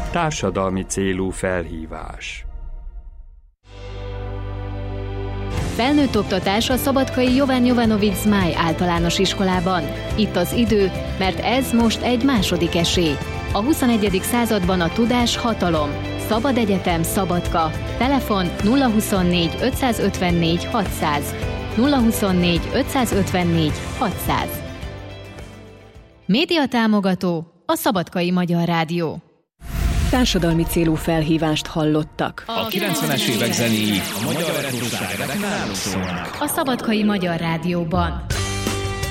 Társadalmi célú felhívás. Felnőtt oktatás a szabadkai Jovan Jovanović Zmaj általános iskolában. Itt az idő, mert ez most egy második esély. A 21. században a tudás hatalom. Szabad Egyetem Szabadka. Telefon 024 554 600. 024 554 600. Média támogató a Szabadkai Magyar Rádió. Társadalmi célú felhívást hallottak. A 90-es évek zenéi a magyar retróslágerek nálunk szólnak. A Szabadkai Magyar Rádióban.